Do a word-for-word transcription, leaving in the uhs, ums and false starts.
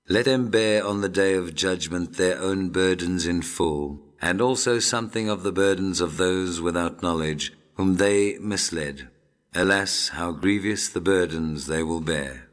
Let them bear on the day of judgment their own burdens in full, and also something of the burdens of those without knowledge, whom they misled. Alas, how grievous the burdens they will bear.